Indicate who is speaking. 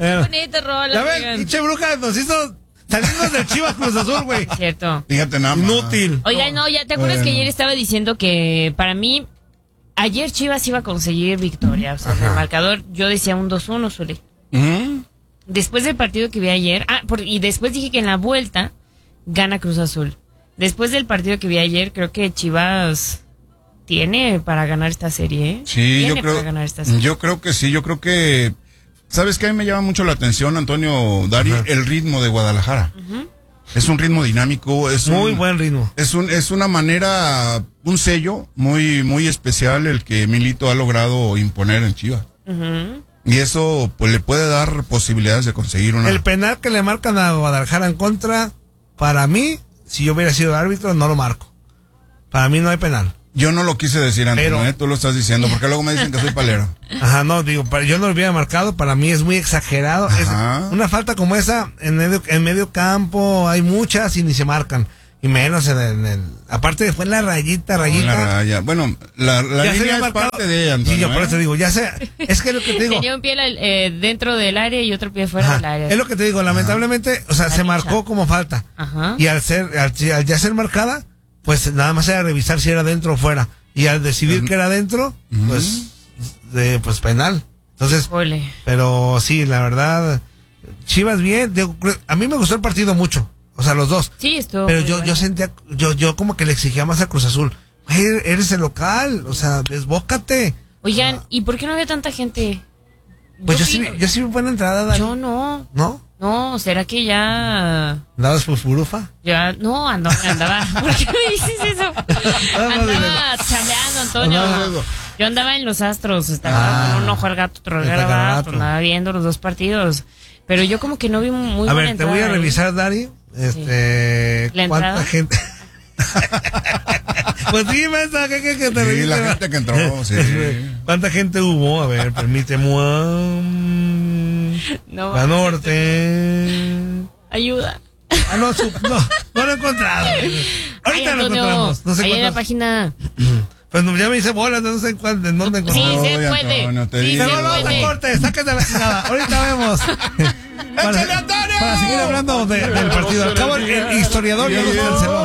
Speaker 1: qué bonito rol.
Speaker 2: Ya ves, pinche bruja, nos hizo salirnos del Chivas Cruz Azul, güey.
Speaker 1: Cierto.
Speaker 3: Fíjate nada más.
Speaker 2: Inútil.
Speaker 1: Oiga, no, ya te acuerdas que ayer estaba diciendo que para mí, ayer Chivas iba a conseguir victoria. O sea, en el marcador yo decía un 2-1, Zuli. Después del partido que vi ayer, y después dije que en la vuelta gana Cruz Azul. Después del partido que vi ayer, creo que Chivas tiene para ganar esta serie, ¿eh?
Speaker 3: Sí, yo creo que sí, yo creo que... ¿Sabes qué? A mí me llama mucho la atención, Antonio, Dari, el ritmo de Guadalajara. Es un ritmo dinámico, es
Speaker 2: muy buen ritmo.
Speaker 3: Es una manera, un sello muy, muy especial el que Milito ha logrado imponer en Chivas. Y eso pues le puede dar posibilidades de conseguir una...
Speaker 2: El penal que le marcan a Guadalajara en contra, para mí, si yo hubiera sido árbitro, no lo marco. Para mí no hay penal.
Speaker 3: Yo no lo quise decir antes, pero... Tú lo estás diciendo, porque luego me dicen que soy palero.
Speaker 2: Ajá, no, digo, yo no lo hubiera marcado, para mí es muy exagerado. Es una falta como esa, en medio campo, hay muchas y ni se marcan. Y menos en el... Aparte fue en la rayita.
Speaker 3: La raya. Bueno, la línea es parte de ella, Antonio.
Speaker 2: Sí, yo por eso digo, ya sé, es que es lo que te digo.
Speaker 1: Tenía un pie dentro del área y otro pie fuera del área.
Speaker 2: Es lo que te digo, lamentablemente, o sea, se marcó como falta. Y al ya ser marcada, pues nada más era revisar si era dentro o fuera. Y al decidir que era dentro, pues penal. Entonces, pero sí, la verdad, Chivas bien. A mí me gustó el partido mucho. O sea, los dos.
Speaker 1: Sí, esto.
Speaker 2: Pero yo sentía, yo como que le exigía más a Cruz Azul. Eres el local, o sea, desbócate.
Speaker 1: Oigan, ¿y por qué no había tanta gente?
Speaker 2: Pues yo sí vi buena entrada, Dani.
Speaker 1: Yo no.
Speaker 2: ¿No?
Speaker 1: No, ¿será que ya...
Speaker 2: ¿Andabas fosfurufa?
Speaker 1: Ya, no, andaba. ¿Por qué me dices eso? Andaba chambeando, Antonio. Yo andaba en los Astros, estaba con un ojo al gato, otro al garabato, andaba viendo los dos partidos. Pero yo como que no vi muy buena entrada.
Speaker 2: A ver, te voy a revisar, Dari, ¿cuánta gente? Pues sí, maestra, que te revise.
Speaker 3: Sí, la gente que entró, sí.
Speaker 2: ¿Cuánta gente hubo? A ver, permíteme. La norte.
Speaker 1: Ayuda.
Speaker 2: No lo he encontrado. Ahorita lo encontramos. No sé
Speaker 1: ahí en la página.
Speaker 2: Pues ya me hice bolas, no sé en dónde encontré.
Speaker 1: Sí, se puede.
Speaker 2: Pero no te cortes, sáquete la chingada. Ahorita vemos. Para seguir hablando del partido. Al cabo, el historiador ya nos canceló.